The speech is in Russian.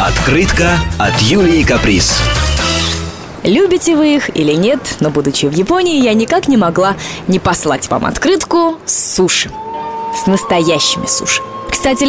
Открытка от Юлии Каприз. Любите вы их или нет, но, будучи в Японии, я никак не могла не послать вам открытку с суши. С настоящими суши. Кстати,